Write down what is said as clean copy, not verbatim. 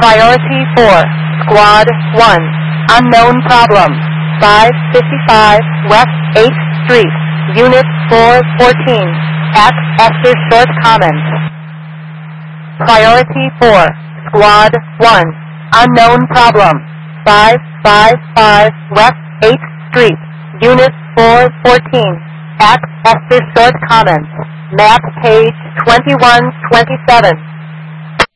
Priority 4, Squad 1, unknown problem, 555 West 8th Street, Unit 414, at after short comments. Priority 4, Squad 1, unknown problem, 555 West 8th Street, Unit 414, at after short comments. Map page 2127.